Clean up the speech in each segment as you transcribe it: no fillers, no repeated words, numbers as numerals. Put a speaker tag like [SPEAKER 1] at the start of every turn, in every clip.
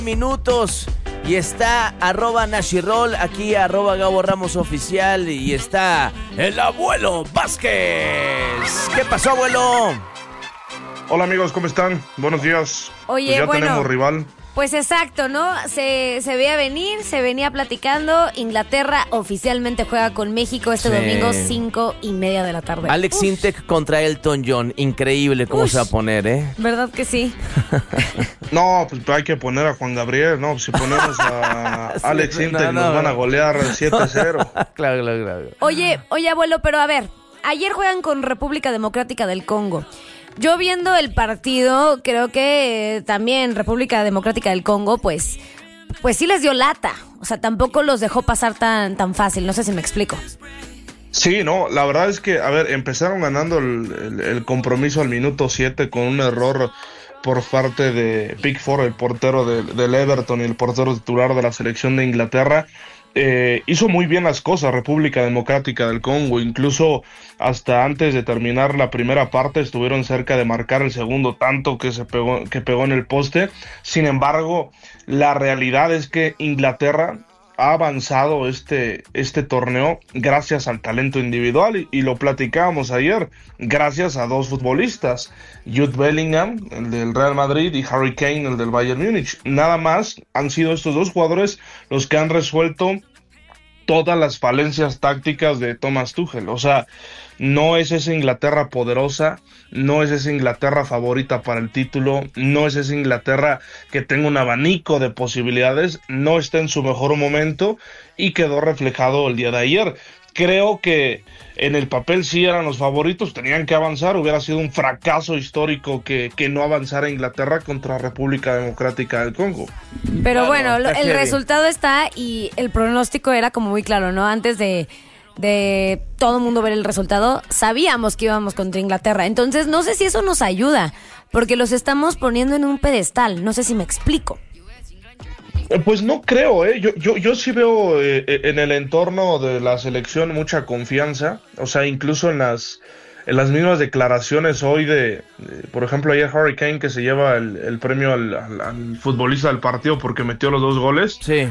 [SPEAKER 1] minutos y está @Nashirol, aquí @Gabo Ramos Oficial y está el abuelo Vázquez. ¿Qué pasó, abuelo?
[SPEAKER 2] Hola amigos, ¿cómo están? Buenos días.
[SPEAKER 3] Oye,
[SPEAKER 2] pues ya
[SPEAKER 3] bueno,
[SPEAKER 2] tenemos rival.
[SPEAKER 3] Pues exacto, ¿no? Se veía venir, se venía platicando. Inglaterra oficialmente juega con México este domingo 5:30 de la tarde.
[SPEAKER 1] Alex Sintek contra Elton John. Increíble cómo se va a poner, ¿eh?
[SPEAKER 3] ¿Verdad que sí?
[SPEAKER 2] No, pues hay que poner a Juan Gabriel, ¿no? Si ponemos a Alex Sintek nos van a golear 7-0.
[SPEAKER 1] Claro.
[SPEAKER 3] Oye, abuelo, pero a ver, ayer juegan con República Democrática del Congo. Yo viendo el partido, creo que también República Democrática del Congo, pues sí les dio lata. O sea, tampoco los dejó pasar tan fácil. No sé si me explico.
[SPEAKER 2] Sí, no, la verdad es que, a ver, empezaron ganando el compromiso al minuto 7 con un error por parte de Pickford, el portero del Everton y el portero titular de la selección de Inglaterra. Hizo muy bien las cosas República Democrática del Congo, incluso hasta antes de terminar la primera parte estuvieron cerca de marcar el segundo tanto que pegó en el poste. Sin embargo, la realidad es que Inglaterra ha avanzado este torneo gracias al talento individual y lo platicábamos ayer, gracias a dos futbolistas, Jude Bellingham, el del Real Madrid, y Harry Kane, el del Bayern Múnich. Nada más han sido estos dos jugadores los que han resuelto todas las falencias tácticas de Thomas Tuchel. O sea, no es esa Inglaterra poderosa, no es esa Inglaterra favorita para el título, no es esa Inglaterra que tenga un abanico de posibilidades, no está en su mejor momento y quedó reflejado el día de ayer. Creo que en el papel sí eran los favoritos, tenían que avanzar, hubiera sido un fracaso histórico que no avanzara Inglaterra contra República Democrática del Congo.
[SPEAKER 3] Pero bueno, el resultado está y el pronóstico era como muy claro, ¿no? Antes de todo el mundo ver el resultado, sabíamos que íbamos contra Inglaterra. Entonces, no sé si eso nos ayuda, porque los estamos poniendo en un pedestal. No sé si me explico.
[SPEAKER 2] Pues no creo, yo sí veo en el entorno de la selección mucha confianza. O sea, incluso en las mismas declaraciones hoy por ejemplo, ayer Harry Kane, que se lleva el premio al futbolista del partido porque metió los 2 goles.
[SPEAKER 1] Sí.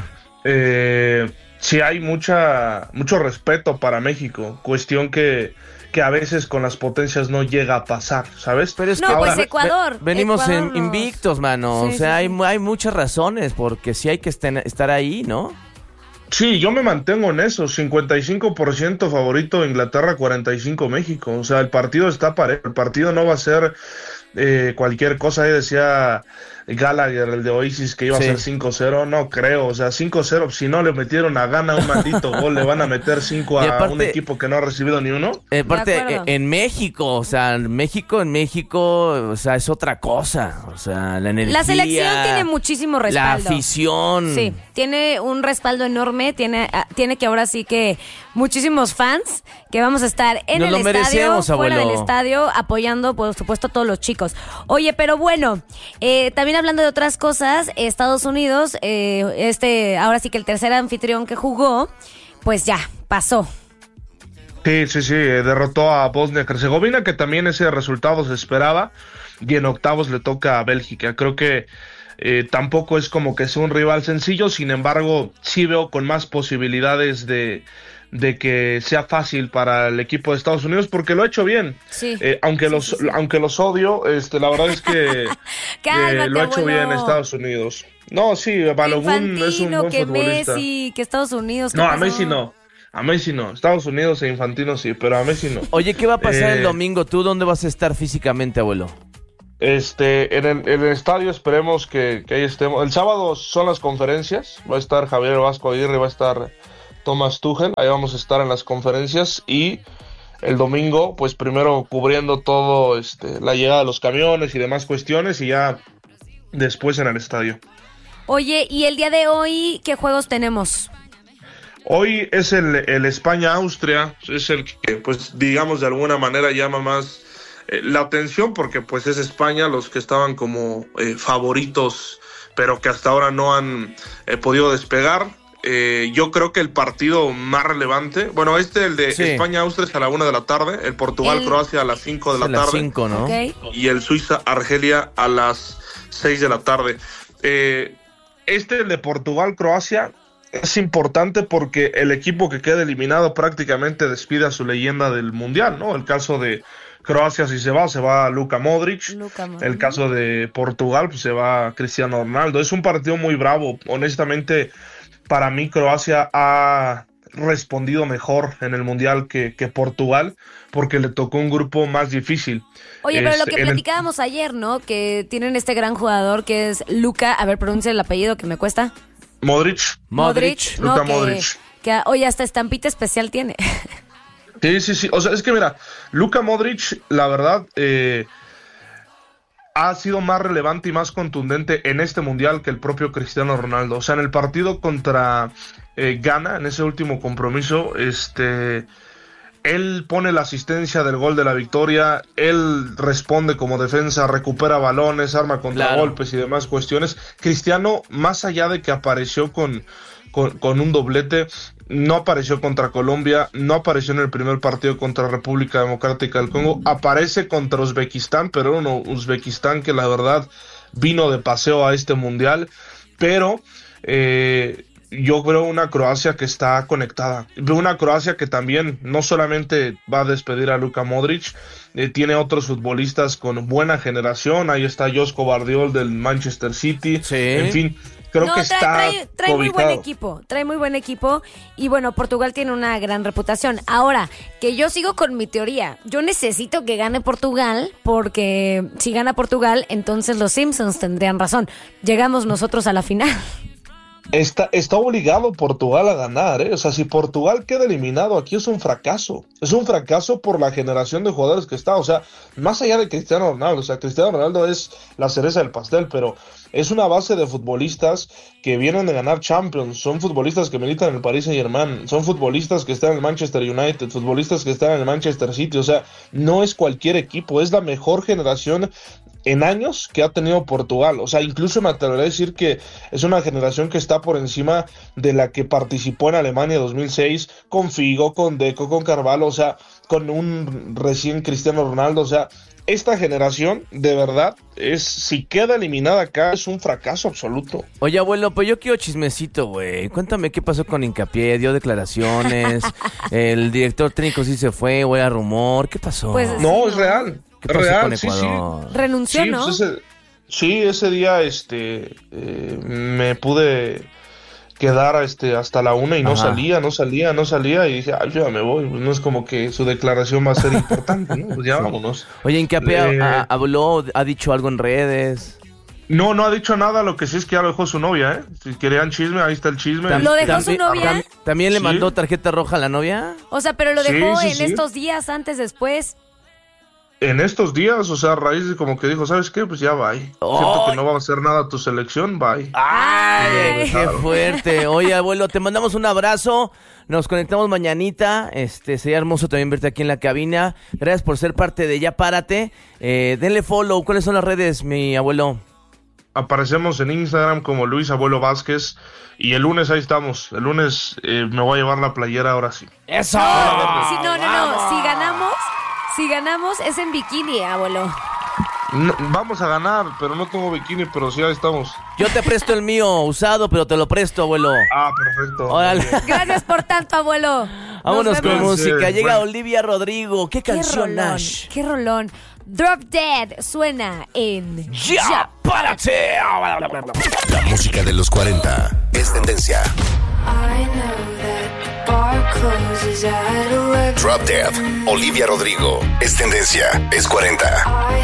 [SPEAKER 2] Sí hay mucho respeto para México, cuestión que a veces con las potencias no llega a pasar, ¿sabes?
[SPEAKER 1] Pero es
[SPEAKER 3] no,
[SPEAKER 1] que
[SPEAKER 3] pues Ecuador.
[SPEAKER 1] Venimos
[SPEAKER 3] Ecuador
[SPEAKER 1] invictos, mano.
[SPEAKER 3] Sí,
[SPEAKER 1] o sea,
[SPEAKER 3] sí.
[SPEAKER 1] Hay muchas razones porque sí hay que estar ahí, ¿no?
[SPEAKER 2] Sí, yo me mantengo en eso, 55% favorito Inglaterra, 45% México. O sea, el partido está parejo, el partido no va a ser cualquier cosa. Ahí decía Gallagher, el de Oasis, que iba a ser 5-0, no creo, o sea, 5-0, si no le metieron a Ghana un maldito gol, le van a meter 5 a aparte, un equipo que no ha recibido ni uno.
[SPEAKER 1] Aparte, en México, o sea, México, o sea, es otra cosa, o sea, la energía.
[SPEAKER 3] La selección tiene muchísimo respaldo.
[SPEAKER 1] La afición.
[SPEAKER 3] Sí, tiene un respaldo enorme, tiene que ahora sí que muchísimos fans que vamos a estar en el estadio, fuera del estadio, apoyando, por supuesto, a todos los chicos. Oye, pero bueno, también hablando de otras cosas, Estados Unidos, ahora sí que el tercer anfitrión que jugó, pues ya, pasó.
[SPEAKER 2] Sí, derrotó a Bosnia-Herzegovina, que también ese resultado se esperaba, y en octavos le toca a Bélgica. Creo que tampoco es como que sea un rival sencillo, sin embargo, sí veo con más posibilidades de que sea fácil para el equipo de Estados Unidos, porque lo ha hecho bien.
[SPEAKER 3] Sí.
[SPEAKER 2] Aunque los odio, la verdad es que
[SPEAKER 3] Cálmate,
[SPEAKER 2] lo ha hecho
[SPEAKER 3] abuelo.
[SPEAKER 2] bien Estados Unidos. No, sí, Balogun es un buen
[SPEAKER 3] que
[SPEAKER 2] futbolista.
[SPEAKER 3] Messi, que Estados Unidos.
[SPEAKER 2] No, a Messi no. A Messi no. Estados Unidos e Infantino sí, pero a Messi no.
[SPEAKER 1] Oye, ¿qué va a pasar el domingo? ¿Tú dónde vas a estar físicamente, abuelo?
[SPEAKER 2] En el estadio esperemos que ahí estemos. El sábado son las conferencias. Va a estar Javier Vasco Aguirre, va a estar Thomas Tuchel. Ahí vamos a estar en las conferencias. Y el domingo, pues primero cubriendo todo la llegada de los camiones y demás cuestiones. Y ya después en el estadio.
[SPEAKER 3] Oye, ¿y el día de hoy qué juegos tenemos?
[SPEAKER 2] Hoy es el España-Austria. Es el que, pues digamos, de alguna manera llama más la atención, porque pues es España los que estaban como favoritos, pero que hasta ahora no han podido despegar. Yo creo que el partido más relevante, bueno, el de España-Austria es a la 1 de la tarde, el Portugal-Croacia a las 5 de la tarde,
[SPEAKER 1] a las 5, ¿no?
[SPEAKER 3] Okay.
[SPEAKER 2] Y el Suiza-Argelia a las 6 de la tarde. el de Portugal-Croacia, es importante porque el equipo que queda eliminado prácticamente despide a su leyenda del Mundial, ¿no? El caso de Croacia, si se va Luka Modric. El caso de Portugal, pues se va Cristiano Ronaldo. Es un partido muy bravo. Honestamente, para mí Croacia ha respondido mejor en el Mundial que Portugal, porque le tocó un grupo más difícil.
[SPEAKER 3] Oye, pero lo que platicábamos ayer, ¿no? Que tienen este gran jugador que es Luka, a ver, pronuncia el apellido que me cuesta.
[SPEAKER 2] Modric.
[SPEAKER 3] Luka Modric. Oye, hasta estampita especial tiene.
[SPEAKER 2] Sí. O sea, es que mira, Luka Modric, la verdad, ha sido más relevante y más contundente en este Mundial que el propio Cristiano Ronaldo. O sea, en el partido contra Ghana, en ese último compromiso, él pone la asistencia del gol de la victoria, él responde como defensa, recupera balones, arma contragolpes y demás cuestiones. Cristiano, más allá de que apareció con un doblete, no apareció contra Colombia, no apareció en el primer partido contra República Democrática del Congo, aparece contra Uzbekistán, pero un Uzbekistán que la verdad vino de paseo a este Mundial, pero yo veo una Croacia que está conectada. Veo una Croacia que también no solamente va a despedir a Luka Modric, tiene otros futbolistas con buena generación. Ahí está Joško Gvardiol del Manchester City. Sí. En fin, creo que
[SPEAKER 3] trae muy buen equipo. Trae muy buen equipo. Y bueno, Portugal tiene una gran reputación. Ahora, que yo sigo con mi teoría. Yo necesito que gane Portugal, porque si gana Portugal, entonces los Simpsons tendrían razón. Llegamos nosotros a la final.
[SPEAKER 2] Está obligado Portugal a ganar, ¿eh? O sea, si Portugal queda eliminado aquí es un fracaso. Es un fracaso por la generación de jugadores que está. O sea, más allá de Cristiano Ronaldo. O sea, Cristiano Ronaldo es la cereza del pastel, pero es una base de futbolistas que vienen de ganar Champions. Son futbolistas que militan en el Paris Saint-Germain. Son futbolistas que están en el Manchester United. Futbolistas que están en el Manchester City. O sea, no es cualquier equipo. Es la mejor generación en años que ha tenido Portugal. O sea, incluso me atrevería a decir que es una generación que está por encima de la que participó en Alemania 2006, con Figo, con Deco, con Carvalho, o sea, con un recién Cristiano Ronaldo. O sea, esta generación, de verdad, si queda eliminada acá, es un fracaso absoluto.
[SPEAKER 1] Oye, abuelo, pues yo quiero chismecito, güey. Cuéntame qué pasó con Hincapié, dio declaraciones, el director técnico sí se fue, o era rumor, ¿qué pasó?
[SPEAKER 2] Pues, no, es real.
[SPEAKER 1] ¿Qué pasó
[SPEAKER 2] real,
[SPEAKER 1] con Ecuador?
[SPEAKER 3] Sí. Renunció, ¿no?
[SPEAKER 2] Pues ese día me pude quedar hasta la 1 y no salía, y dije, ay, yo ya me voy. No es como que su declaración va a ser importante, ¿no? Pues ya vámonos.
[SPEAKER 1] Oye, Hincapié habló, ha dicho algo en redes.
[SPEAKER 2] No ha dicho nada, lo que sí es que ya lo dejó su novia, ¿eh? Si querían chisme, ahí está el chisme.
[SPEAKER 3] ¿Lo dejó su novia?
[SPEAKER 1] ¿También le mandó tarjeta roja a la novia?
[SPEAKER 3] O sea, pero lo dejó estos días, antes, después.
[SPEAKER 2] En estos días, o sea, a raíz de como que dijo, ¿sabes qué? Pues ya, bye. Siento que no va a hacer nada tu selección, bye.
[SPEAKER 1] ¡Ay, qué fuerte! Oye, abuelo, te mandamos un abrazo. Nos conectamos mañanita. Sería hermoso también verte aquí en la cabina. Gracias por ser parte de Ya Párate. Denle follow. ¿Cuáles son las redes, mi abuelo?
[SPEAKER 2] Aparecemos en Instagram como Luis Abuelo Vázquez. Y el lunes ahí estamos. El lunes me voy a llevar la playera ahora sí.
[SPEAKER 1] ¡Eso!
[SPEAKER 3] Sí, no. Si ganamos es en bikini, abuelo.
[SPEAKER 2] No, vamos a ganar, pero no tengo bikini, pero sí ahí estamos.
[SPEAKER 1] Yo te presto el mío usado, pero te lo presto, abuelo.
[SPEAKER 2] Perfecto.
[SPEAKER 1] Órale.
[SPEAKER 3] Gracias por tanto, abuelo.
[SPEAKER 1] Vámonos con música. Llega Olivia Rodrigo. ¿Qué canción, Nash?
[SPEAKER 3] Qué rolón. Drop Dead suena en
[SPEAKER 1] Ya Párate.
[SPEAKER 4] La música de los 40 es tendencia. Drop Dead, Olivia Rodrigo, es tendencia, es 40.